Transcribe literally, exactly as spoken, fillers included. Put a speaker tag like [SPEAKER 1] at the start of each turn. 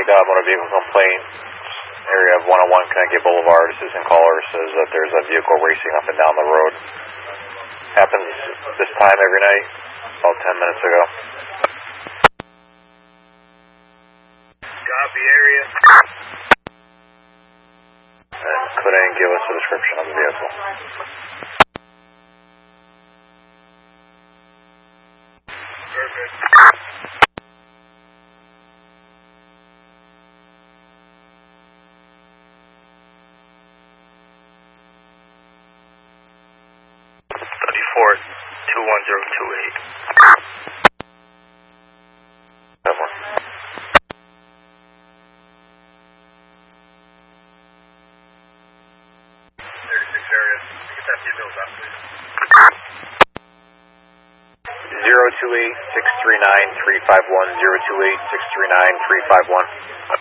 [SPEAKER 1] uh, motor vehicle complaint, area of one oh one Connecticut Boulevard. Assistant caller says that there's a vehicle racing up and down the road. Happens this time every night, about ten minutes ago.
[SPEAKER 2] Copy area.
[SPEAKER 1] And couldn't give us a description of the vehicle.
[SPEAKER 2] Perfect. thirty-four, two one zero two eight.
[SPEAKER 1] That one.
[SPEAKER 2] thirty-six area. Get that details out, please.
[SPEAKER 1] zero two eight, six three nine, three five one, zero two eight, six three nine, three five one.